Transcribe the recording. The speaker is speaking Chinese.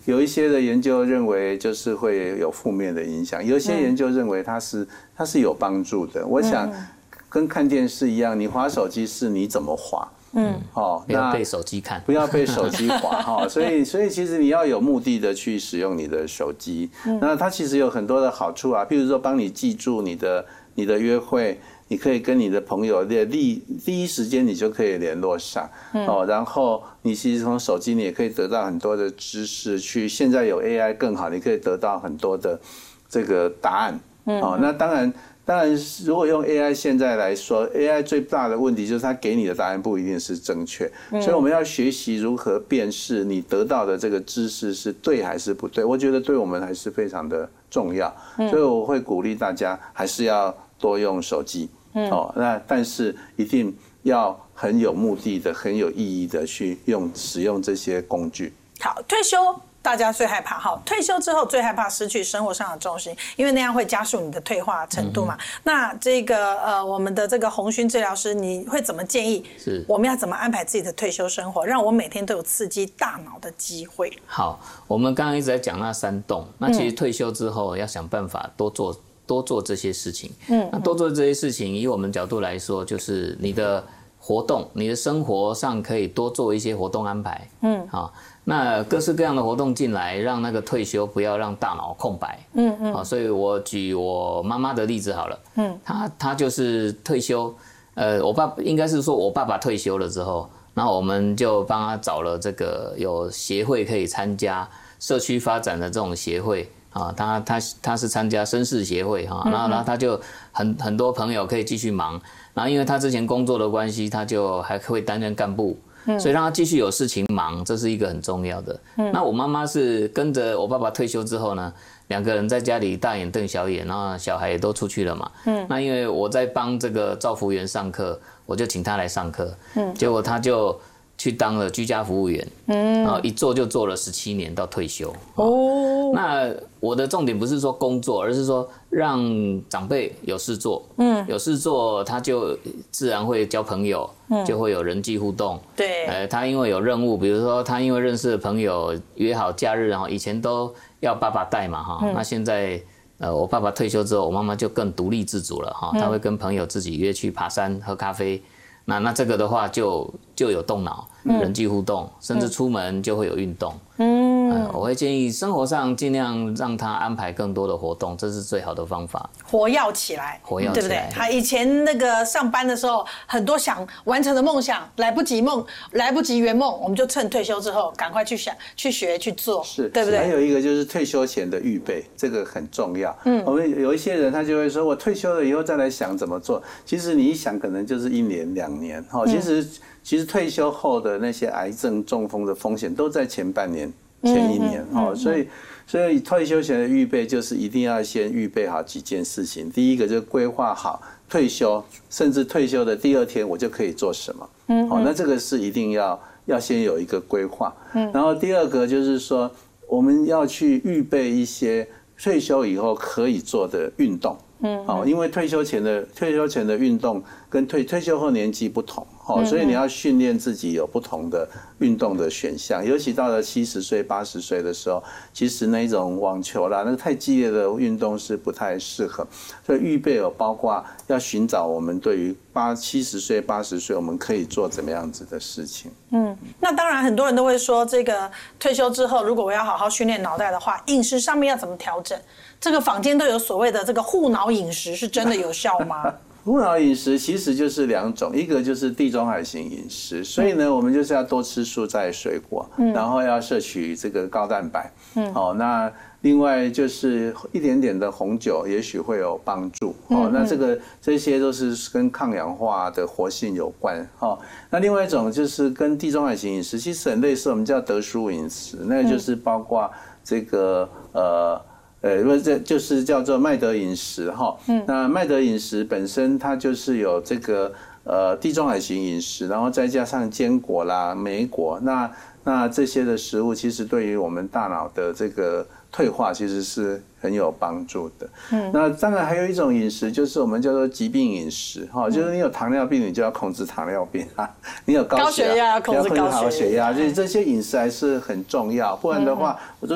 有一些的研究认为就是会有负面的影响，有一些研究认为它是有帮助的。我想跟看电视一样，你滑手机是你怎么滑。 不要被手机看， 不要被手机滑所以其实你要有目的的去使用你的手机，那它其实有很多的好处啊，譬如说帮你记住你的约会，你可以跟你的朋友第一时间你就可以联络上，然后你其实从手机你也可以得到很多的知识，现在有 AI 更好，你可以得到很多的这个答案，那当然，如果用 AI 现在来说 ，AI 最大的问题就是它给你的答案不一定是正确，所以我们要学习如何辨识你得到的这个知识是对还是不对。我觉得对我们还是非常的重要，所以我会鼓励大家还是要多用手机，但是一定要很有目的的、很有意义的去使用这些工具。 好，退休。大家最害怕退休之后最害怕失去生活上的重心，因为那样会加速你的退化程度嘛。那这个我们的这个洪勋治疗师，你会怎么建议？是我们要怎么安排自己的退休生活，让我每天都有刺激大脑的机会？ 好，我们刚刚一直在讲那3动，那其实退休之后要想办法多做这些事情。那多做这些事情，以我们角度来说，就是你的活动，你的生活上可以多做一些活动安排。那各式各样的活动进来，让那个退休不要让大脑空白。所以我举我妈妈的例子好了。她就是退休，应该是说我爸爸退休了之后，然后我们就帮他找了这个有协会可以参加社区发展的这种协会。他是参加绅士协会然后他就很多朋友可以继续忙，然后因为他之前工作的关系，他就还会担任干部。所以让他继续有事情忙，这是一个很重要的。那我妈妈是跟着我爸爸退休之后呢，2个人在家里大眼瞪小眼，然后小孩也都出去了嘛。那因为我在帮这个照服员上课，我就请他来上课。结果他就去当了居家服务员，然后一做就做了17年到退休。那我的重点不是说工作，而是说让长辈有事做，有事做他就自然会交朋友，就会有人际互动。 对， 他因为有任务，比如说他因为认识的朋友约好假日，然后以前都要爸爸带嘛那现在我爸爸退休之后，我妈妈就更独立自主了他会跟朋友自己约去爬山喝咖啡。那这个的话就有动脑，人际互动，甚至出门就会有运动。我会建议生活上尽量让他安排更多的活动，这是最好的方法。 活跃起来，对不对？他以前那个上班的时候，很多想完成的梦想来不及圆梦，我们就趁退休之后赶快去想、去学、去做，对不对？ 还有一个就是退休前的预备，这个很重要。我们有一些人他就会说，我退休了以后再来想怎么做。其实你一想，可能就是1年2年。其实退休后的那些癌症、中风的风险都在前半年。前1年所以退休前的预备就是一定要先预备好几件事情。第一个就是规划好退休，甚至退休的第2天我就可以做什么。那这个是一定要先有一个规划。然后第2个就是说，我们要去预备一些退休以后可以做的运动。因为退休前的运动跟退休后年纪不同，所以你要训练自己有不同的运动的选项。尤其到了70岁、80岁的时候，其实那种网球啦，那个太激烈的运动是不太适合。所以预备有包括要寻找我们对于70岁、80岁我们可以做怎么样子的事情。 那当然很多人都会说，这个退休之后，如果我要好好训练脑袋的话，饮食上面要怎么调整？这个坊间都有所谓的这个护脑饮食，是真的有效吗？ 护脑饮食其实就是2种，一个就是地中海型饮食，所以呢，我们就是要多吃蔬菜水果，然后要摄取这个高蛋白。那另外就是一点点的红酒，也许会有帮助。那这些都是跟抗氧化的活性有关。那另外一种就是跟地中海型饮食其实很类似，我们叫德蔬饮食，那就是包括这个这就是叫做麦德饮食那麦德饮食本身它就是有这个地中海型饮食，然后再加上坚果啦、莓果，那这些的食物其实对于我们大脑的这个退化其实是很有帮助的。那当然还有一种饮食就是我们叫做疾病饮食就是你有糖尿病你就要控制糖尿病你有高血压要控制高血压，所以这些饮食还是很重要，不然的话我就